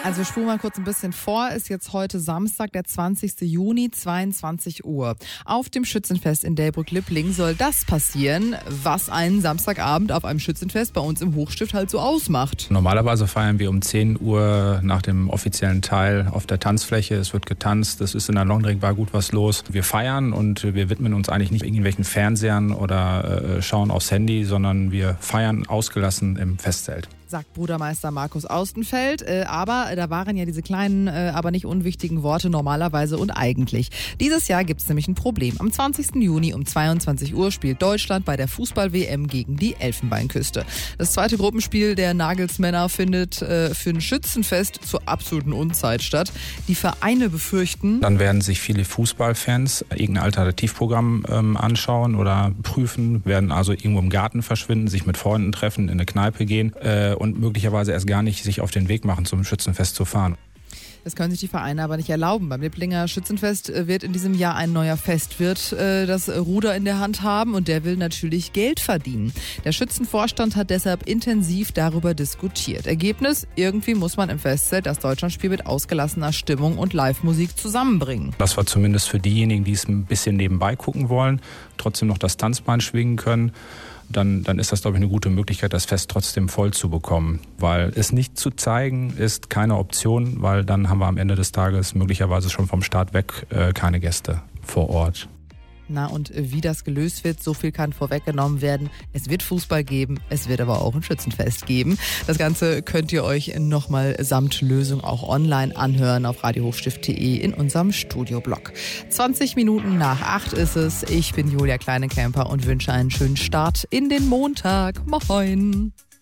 Also wir spulen mal kurz ein bisschen vor, ist jetzt heute Samstag, der 20. Juni, 22 Uhr. Auf dem Schützenfest in Delbrück-Lippling soll das passieren, was einen Samstagabend auf einem Schützenfest bei uns im Hochstift halt so ausmacht. Normalerweise feiern wir um 10 Uhr nach dem offiziellen Teil auf der Tanzfläche. Es wird getanzt, es ist in der Longdrink Bar gut was los. Wir feiern und wir widmen uns eigentlich nicht irgendwelchen Fernsehern oder schauen aufs Handy, sondern wir feiern ausgelassen im Festzelt. Sagt Brudermeister Markus Austenfeld. Aber da waren ja diese kleinen, aber nicht unwichtigen Worte normalerweise und eigentlich. Dieses Jahr gibt es nämlich ein Problem. Am 20. Juni um 22 Uhr spielt Deutschland bei der Fußball-WM gegen die Elfenbeinküste. Das zweite Gruppenspiel der Nagelsmänner findet für ein Schützenfest zur absoluten Unzeit statt. Die Vereine befürchten, dann werden sich viele Fußballfans irgendein Alternativprogramm anschauen oder prüfen, werden also irgendwo im Garten verschwinden, sich mit Freunden treffen, in eine Kneipe gehen und möglicherweise erst gar nicht sich auf den Weg machen, zum Schützenfest zu fahren. Das können sich die Vereine aber nicht erlauben. Beim Lipplinger Schützenfest wird in diesem Jahr ein neuer Festwirt das Ruder in der Hand haben und der will natürlich Geld verdienen. Der Schützenvorstand hat deshalb intensiv darüber diskutiert. Ergebnis: irgendwie muss man im Festzelt das Deutschlandspiel mit ausgelassener Stimmung und Live-Musik zusammenbringen. Das war zumindest für diejenigen, die es ein bisschen nebenbei gucken wollen, trotzdem noch das Tanzbein schwingen können. Dann ist das, glaube ich, eine gute Möglichkeit, das Fest trotzdem voll zu bekommen. Weil es nicht zu zeigen ist keine Option, weil dann haben wir am Ende des Tages möglicherweise schon vom Start weg keine Gäste vor Ort. Na, und wie das gelöst wird, so viel kann vorweggenommen werden. Es wird Fußball geben, es wird aber auch ein Schützenfest geben. Das Ganze könnt ihr euch nochmal samt Lösung auch online anhören auf radiohochstift.de in unserem Studioblog. 20 Minuten nach 8 ist es. Ich bin Julia Kleinekemper und wünsche einen schönen Start in den Montag. Moin!